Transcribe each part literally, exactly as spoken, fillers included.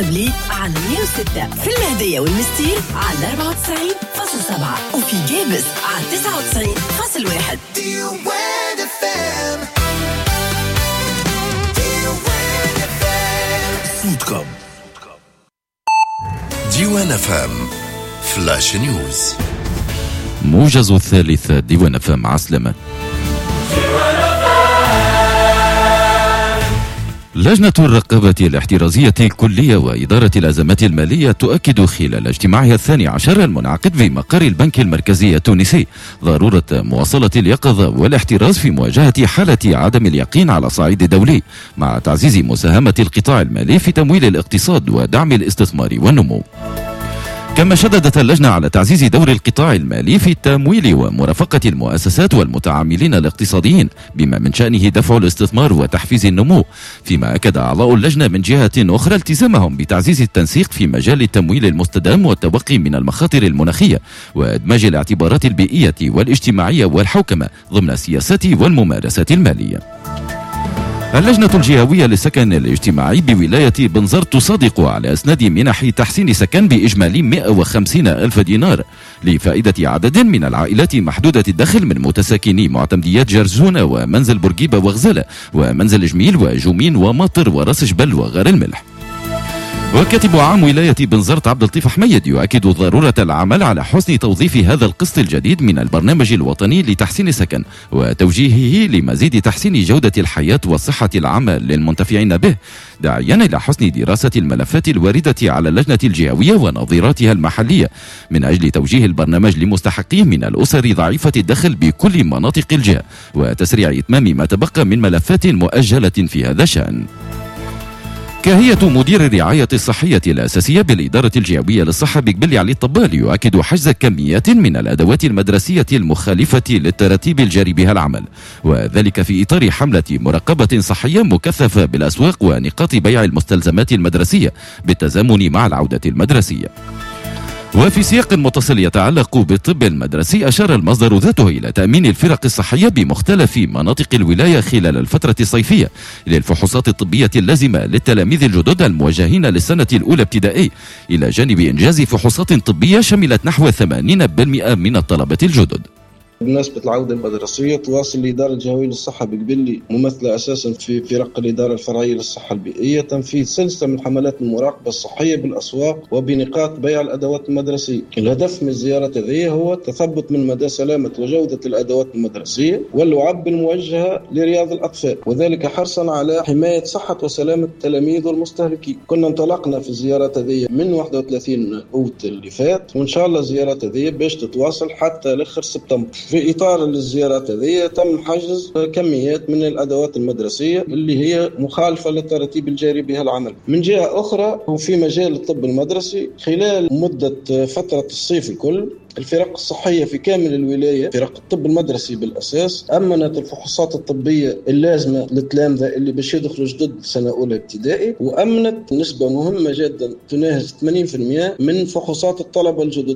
على مية وستة في المهدية والمستير على أربعة وتسعين فاصلة سبعة وفي جابس على تسعة وتسعين فاصلة واحد. صوتكم ديوان فام فلاش نيوز. موجز الثالث ديوان فام عسلمة. لجنة الرقابة الاحترازية الكلية وإدارة الأزمات المالية تؤكد خلال اجتماعها الثاني عشر المنعقد في مقر البنك المركزي التونسي ضرورة مواصلة اليقظة والاحتراز في مواجهة حالة عدم اليقين على صعيد دولي، مع تعزيز مساهمة القطاع المالي في تمويل الاقتصاد ودعم الاستثمار والنمو. كما شددت اللجنة على تعزيز دور القطاع المالي في التمويل ومرافقة المؤسسات والمتعاملين الاقتصاديين بما من شأنه دفع الاستثمار وتحفيز النمو، فيما أكد أعضاء اللجنة من جهة أخرى التزامهم بتعزيز التنسيق في مجال التمويل المستدام والتوقي من المخاطر المناخية وإدماج الاعتبارات البيئية والاجتماعية والحوكمة ضمن السياسات والممارسات المالية. اللجنة الجهوية للسكن الاجتماعي بولاية بنزرت تصادق على إسناد منح تحسين سكن بإجمالي مئة وخمسين ألف دينار لفائدة عدد من العائلات محدودة الدخل من متساكني معتمديات جرزونة ومنزل بورقيبة وغزالة ومنزل جميل وجومين وماطر وراس جبل وغار الملح. وكاتب عام ولاية بنزرت عبد اللطيف حميد يؤكد ضرورة العمل على حسن توظيف هذا القسط الجديد من البرنامج الوطني لتحسين السكن وتوجيهه لمزيد تحسين جودة الحياة والصحة العامة للمنتفعين به، داعيا إلى حسن دراسة الملفات الواردة على اللجنة الجهوية ونظيراتها المحلية من أجل توجيه البرنامج لمستحقيه من الأسر ضعيفة الدخل بكل مناطق الجهة وتسريع إتمام ما تبقى من ملفات مؤجلة في هذا الشأن. كهية مدير الرعاية الصحية الأساسية بالإدارة الجهوية للصحة بقبلي علي الطبال يؤكد حجز كميات من الأدوات المدرسية المخالفة للتراتيب الجاري بها العمل، وذلك في إطار حملة مراقبة صحية مكثفة بالأسواق ونقاط بيع المستلزمات المدرسية بالتزامن مع العودة المدرسية. وفي سياق متصل يتعلق بالطب المدرسي، أشار المصدر ذاته إلى تأمين الفرق الصحية بمختلف مناطق الولاية خلال الفترة الصيفية للفحوصات الطبية اللازمة للتلاميذ الجدد الموجهين للسنة الأولى ابتدائي، إلى جانب إنجاز فحوصات طبية شملت نحو ثمانين بالمئة من الطلبة الجدد. بمناسبة العودة المدرسية تواصل الإدارة الجهوية للصحة بقبلي ممثلة أساسا في فرق الإدارة الفرعية للصحة البيئية تنفيذ سلسلة من حملات المراقبة الصحية بالأسواق وبنقاط بيع الأدوات المدرسية. الهدف من الزيارة هذه هو التثبت من مدى سلامة وجودة الأدوات المدرسية واللعب الموجهة لرياض الأطفال، وذلك حرصا على حماية صحة وسلامة التلاميذ والمستهلكين. كنا انطلقنا في الزيارة هذه من واحد وثلاثين أوت اللي فات، وإن شاء الله الزيارة هذه باش تتواصل حتى لآخر سبتمبر. في إطار الزيارات هذه تم حجز كميات من الأدوات المدرسية اللي هي مخالفة للتراتيب الجاري بها العمل. من جهة أخرى وفي مجال الطب المدرسي خلال مدة فترة الصيف الكل الفرق الصحية في كامل الولاية فرق الطب المدرسي بالأساس أمنت الفحوصات الطبية اللازمة للتلامذة اللي باش يدخلوا جدد سنة أولى ابتدائي، وأمنت نسبة مهمة جدا تناهز ثمانين بالمئة من فحوصات الطلبة الجدد.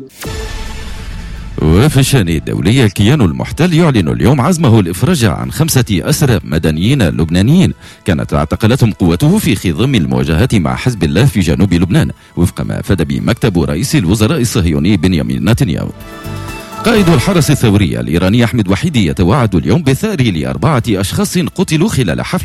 وفي الشأن الدولي، الكيان المحتل يعلن اليوم عزمه الإفراج عن خمسة أسرى مدنيين لبنانيين كانت اعتقلتهم قوته في خضم المواجهات مع حزب الله في جنوب لبنان، وفق ما أفاد به مكتب رئيس الوزراء الصهيوني بنيامين نتنياهو. قائد الحرس الثوري الإيراني أحمد وحيدي يتوعد اليوم بالثأر لأربعة أشخاص قتلوا خلال حفل